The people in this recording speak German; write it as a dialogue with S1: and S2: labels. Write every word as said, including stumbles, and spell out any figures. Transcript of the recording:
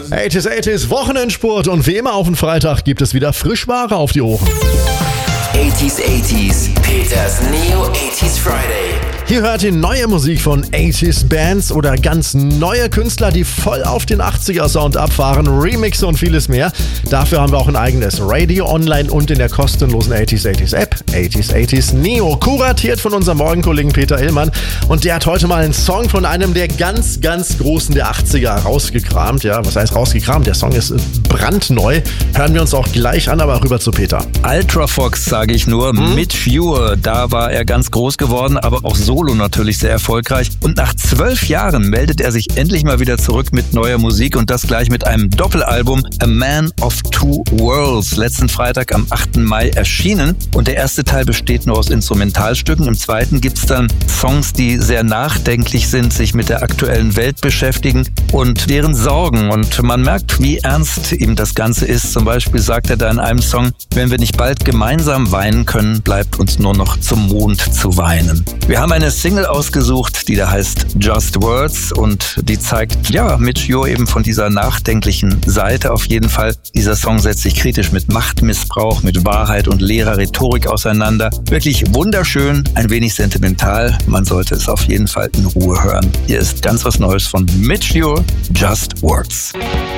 S1: achtziger, achtziger, Wochenendsport und wie immer auf den Freitag gibt es wieder Frischware auf die Ohren.
S2: achtziger, achtziger, Peters Neo achtziger Friday.
S1: Hier hört ihr neue Musik von achtziger Bands oder ganz neue Künstler, die voll auf den achtziger-Sound abfahren, Remixe und vieles mehr. Dafür haben wir auch ein eigenes Radio online und in der kostenlosen achtziger, achtziger App, achtziger, achtziger Neo, kuratiert von unserem Morgenkollegen Peter Illmann. Und der hat heute mal einen Song von einem der ganz, ganz Großen der achtziger rausgekramt. Ja, was heißt rausgekramt? Der Song ist brandneu. Hören wir uns auch gleich an, aber rüber zu Peter.
S3: Ultrafox, sage ich nur, hm? mit Viewer, da war er ganz groß geworden, aber auch solo natürlich sehr erfolgreich. Und nach zwölf Jahren meldet er sich endlich mal wieder zurück mit neuer Musik und das gleich mit einem Doppelalbum, A Man of Two Worlds, letzten Freitag am achten Mai erschienen. Und der erste Teil besteht nur aus Instrumentalstücken. Im zweiten gibt's dann Songs, die sehr nachdenklich sind, sich mit der aktuellen Welt beschäftigen und deren Sorgen. Und man merkt, wie ernst ihm das Ganze ist. Zum Beispiel sagt er da in einem Song, wenn wir nicht bald gemeinsam weinen können, bleibt uns nur noch zum Mond zu weinen. Wir haben eine Single ausgesucht, die da heißt Just Words und die zeigt, ja, Mitch Ure eben von dieser nachdenklichen Seite auf jeden Fall. Dieser Song setzt sich kritisch mit Machtmissbrauch, mit Wahrheit und leerer Rhetorik auseinander. Wirklich wunderschön, ein wenig sentimental. Man sollte es auf jeden Fall in Ruhe hören. Hier ist ganz was Neues von Mitch Ure, Just Words.